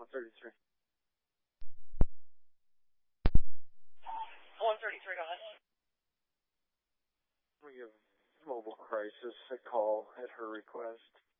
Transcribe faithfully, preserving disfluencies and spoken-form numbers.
one thirty-three. one thirty-three, go ahead. We give Mobile Crisis a call at her request.